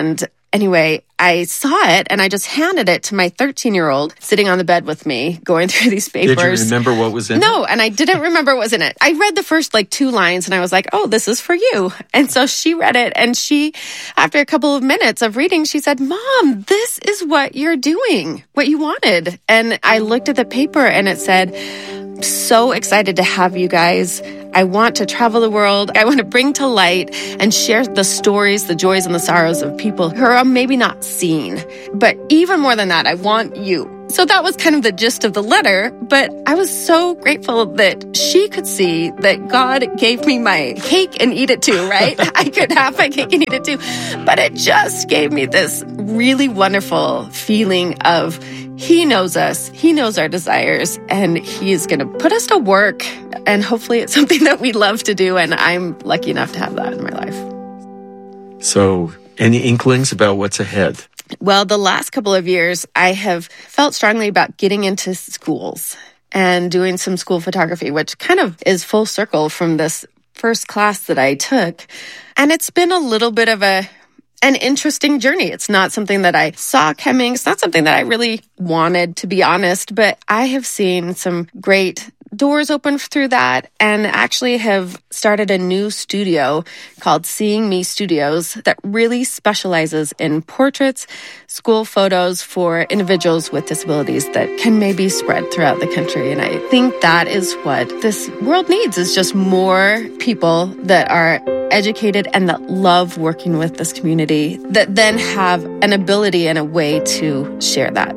[SPEAKER 8] Anyway, I saw it and I just handed it to my thirteen-year-old sitting on the bed with me, going through these papers.
[SPEAKER 2] Did you remember what was in
[SPEAKER 8] no,
[SPEAKER 2] it?
[SPEAKER 8] No, and I didn't remember what was in it. I read the first like two lines and I was like, oh, this is for you. And so she read it and she, after a couple of minutes of reading, she said, Mom, this is what you're doing, what you wanted. And I looked at the paper and it said, so excited to have you guys. I want to travel the world. I want to bring to light and share the stories, the joys and the sorrows of people who are maybe not seen. But even more than that, I want you. So that was kind of the gist of the letter, but I was so grateful that she could see that God gave me my cake and eat it too, right? I could have my cake and eat it too. But it just gave me this really wonderful feeling of He knows us, He knows our desires, and He is going to put us to work. And hopefully it's something that we love to do, and I'm lucky enough to have that in my life.
[SPEAKER 2] So, any inklings about what's ahead?
[SPEAKER 8] Well, the last couple of years, I have felt strongly about getting into schools and doing some school photography, which kind of is full circle from this first class that I took. And it's been a little bit of a an interesting journey. It's not something that I saw coming. It's not something that I really wanted, to be honest, but I have seen some great doors open through that and actually have started a new studio called Seeing Me Studios that really specializes in portraits, school photos for individuals with disabilities that can maybe spread throughout the country. And I think that is what this world needs, is just more people that are educated and that love working with this community, that then have an ability and a way to share that.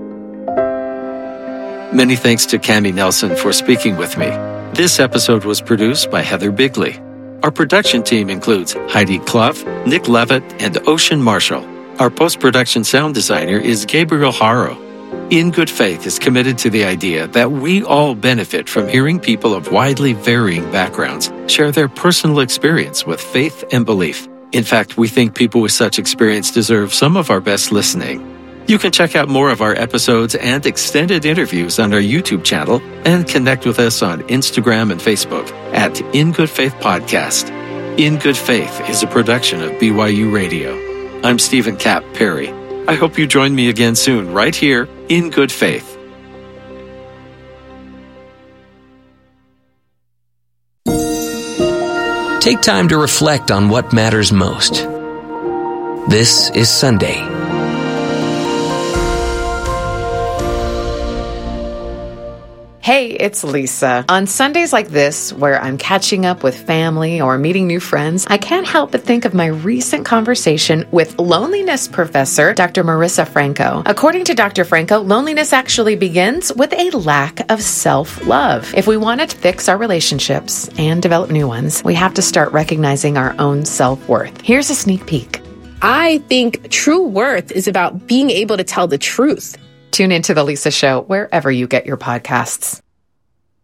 [SPEAKER 2] Many thanks to Cami Nelson for speaking with me. This episode was produced by Heather Bigley. Our production team includes Heidi Clough, Nick Levitt, and Ocean Marshall. Our post-production sound designer is Gabriel Haro. In Good Faith is committed to the idea that we all benefit from hearing people of widely varying backgrounds share their personal experience with faith and belief. In fact, we think people with such experience deserve some of our best listening. You can check out more of our episodes and extended interviews on our YouTube channel and connect with us on Instagram and Facebook at In Good Faith Podcast. In Good Faith is a production of B Y U Radio. I'm Stephen Cap Perry. I hope you join me again soon, right here in Good Faith.
[SPEAKER 3] Take time to reflect on what matters most. This is Sunday.
[SPEAKER 9] Hey, it's Lisa. On Sundays like this, where I'm catching up with family or meeting new friends, I can't help but think of my recent conversation with loneliness professor, Doctor Marissa Franco. According to Doctor Franco, loneliness actually begins with a lack of self-love. If we want to fix our relationships and develop new ones, we have to start recognizing our own self-worth. Here's a sneak peek.
[SPEAKER 10] I think true worth is about being able to tell the truth.
[SPEAKER 9] Tune into The Lisa Show wherever you get your podcasts.